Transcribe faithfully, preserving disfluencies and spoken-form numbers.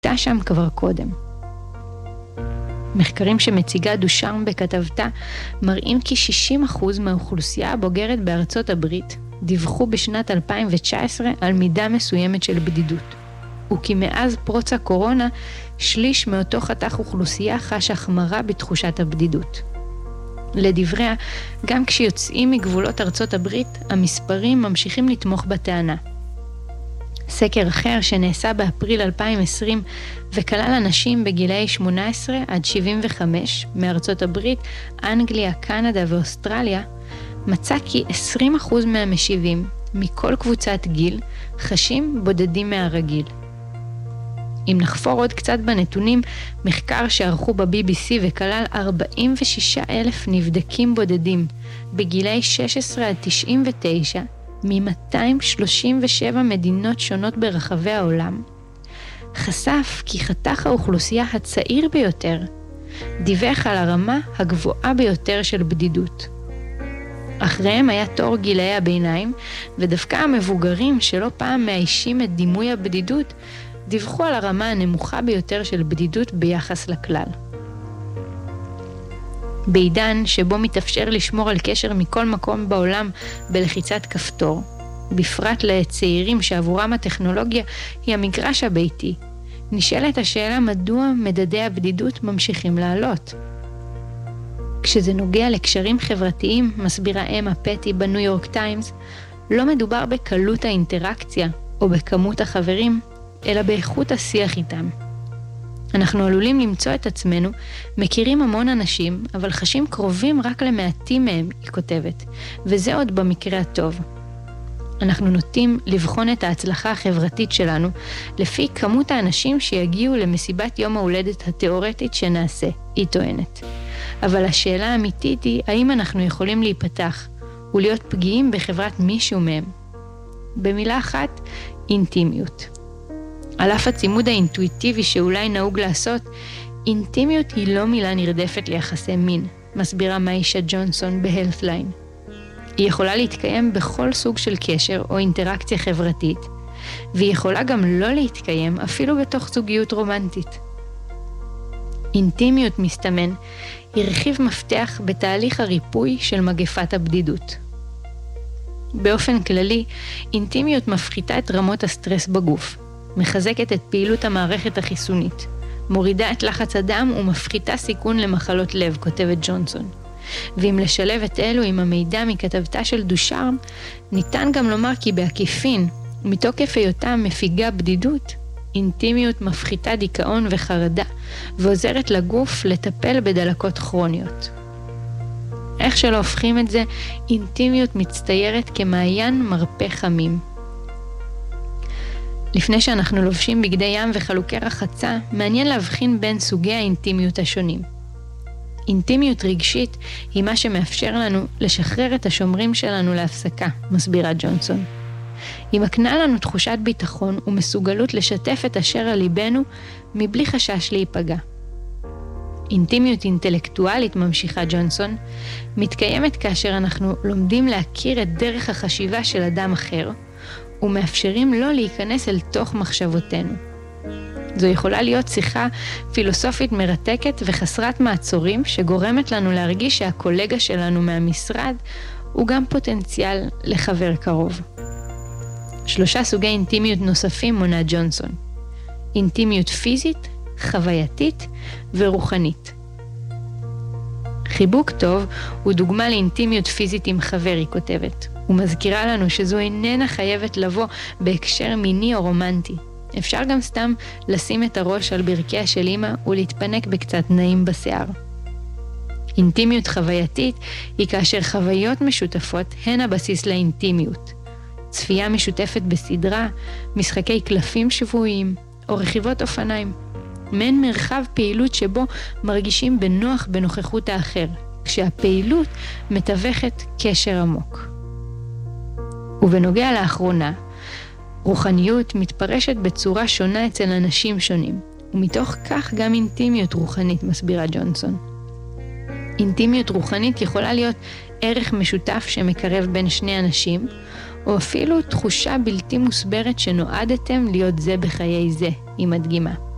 הייתה שם כבר קודם. מחקרים שמציגה דושארם בכתבתה מראים כי שישים אחוז מהאוכלוסייה הבוגרת בארצות הברית דיווחו בשנת אלפיים תשע עשרה על מידה מסוימת של בדידות. וכי מאז פרוץ הקורונה, שליש מאותו חתך אוכלוסייה חש החמרה בתחושת הבדידות. לדבריה, גם כשיוצאים מגבולות ארצות הברית, המספרים ממשיכים לתמוך בטענה. סקר אחר שנעשה באפריל אלפיים עשרים וכלל אנשים בגילאי שמונה עשרה עד שבעים וחמש מארצות הברית, אנגליה, קנדה ואוסטרליה, מצא כי עשרים אחוז מהמשיבים מכל קבוצת גיל חשים בודדים מהרגיל. אם נחפור עוד קצת בנתונים, מחקר שערכו ב-בי בי סי וכלל ארבעים ושישה אלף נבדקים בודדים בגילאי שש עשרה עד תשעים ותשע מ-מאתיים שלושים ושבע מדינות שונות ברחבי העולם, חשף כי חתך האוכלוסייה הצעיר ביותר דיווח על הרמה הגבוהה ביותר של בדידות. אחריהם היה תור גילאי הביניים, ודווקא המבוגרים שלא פעם מאיישים את דימוי הבדידות, דיווחו על הרמה הנמוכה ביותר של בדידות ביחס לכלל. בעידן שבו מתאפשר לשמור על קשר מכל מקום בעולם בלחיצת כפתור, בפרט לצעירים שעבורם הטכנולוגיה היא המגרש הביתי, נשאלת השאלה מדוע מדדי הבדידות ממשיכים לעלות. כשזה נוגע לקשרים חברתיים, מסבירה אמה פטי בניו יורק טיימס, לא מדובר בקלות האינטראקציה או בכמות החברים, אלא באיכות השיח איתם. אנחנו עלולים למצוא את עצמנו, מכירים המון אנשים, אבל חשים קרובים רק למעטים מהם, היא כותבת, וזה עוד במקרה הטוב. אנחנו נוטים לבחון את ההצלחה החברתית שלנו, לפי כמות האנשים שיגיעו למסיבת יום ההולדת התיאורטית שנעשה, היא טוענת. אבל השאלה האמיתית היא, האם אנחנו יכולים להיפתח ולהיות פגיעים בחברת מישהו מהם? במילה אחת, אינטימיות. על אף הצימוד האינטואיטיבי שאולי נהוג לעשות, אינטימיות היא לא מילה נרדפת ליחסי מין, מסבירה מאישה ג'ונסון בהלת'ליין. היא יכולה להתקיים בכל סוג של קשר או אינטראקציה חברתית, והיא יכולה גם לא להתקיים אפילו בתוך זוגיות רומנטית. אינטימיות, מסתמן, היא רכיב מפתח בתהליך הריפוי של מגפת הבדידות. באופן כללי, אינטימיות מפחיתה את רמות הסטרס בגוף, מחזקת את פעילות המערכת החיסונית, מורידה את לחץ הדם ומפחיתה סיכון למחלות לב, כותבת ג'ונסון. ואם לשלב את אלו עם המידע מכתבתה של דושארם, ניתן גם לומר כי בעקיפין, מתוקף היותה מפיגה בדידות, אינטימיות מפחיתה דיכאון וחרדה, ועוזרת לגוף לטפל בדלקות כרוניות. איך שלא הופכים את זה, אינטימיות מצטיירת כמעיין מרפא חמים. לפני שאנחנו לובשים בגדי ים וחלוקי רחצה, מעניין להבחין בין סוגי האינטימיות השונים. אינטימיות רגשית היא מה שמאפשר לנו לשחרר את השומרים שלנו להפסקה, מסבירה ג'ונסון. היא מקנה לנו תחושת ביטחון ומסוגלות לשתף את אשר על ליבנו מבלי חשש להיפגע. אינטימיות אינטלקטואלית, ממשיכה ג'ונסון, מתקיימת כאשר אנחנו לומדים להכיר את דרך החשיבה של אדם אחר, ומאפשרים לו להיכנס אל תוך מחשבותינו. זו יכולה להיות שיחה פילוסופית מרתקת וחסרת מעצורים, שגורמת לנו להרגיש שהקולגה שלנו מהמשרד הוא גם פוטנציאל לחבר קרוב. שלושה סוגי אינטימיות נוספים מונה ג'ונסון. אינטימיות פיזית, חווייתית ורוחנית. חיבוק טוב הוא דוגמה לאינטימיות פיזית עם חבר, היא כותבת. הוא מזכירה לנו שזו איננה חייבת לבוא בהקשר מיני או רומנטי. אפשר גם סתם לשים את הראש על ברכיה של אמא ולהתפנק בקצת נעים בשיער. אינטימיות חווייתית היא כאשר חוויות משותפות הן הבסיס לאינטימיות. צפייה משותפת בסדרה, משחקי קלפים שבועיים או רכיבות אופניים. מעין מרחב פעילות שבו מרגישים בנוח בנוכחות האחר, כשהפעילות מתווכת קשר עמוק. ובנוגע לאחרונה, רוחניות מתפרשת בצורה שונה אצל אנשים שונים, ומתוך כך גם אינטימיות רוחנית, מסבירה ג'ונסון. אינטימיות רוחנית יכולה להיות ערך משותף שמקרב בין שני אנשים, או אפילו תחושה בלתי מוסברת שנועדתם להיות זה בחיי זה, היא מדגימה.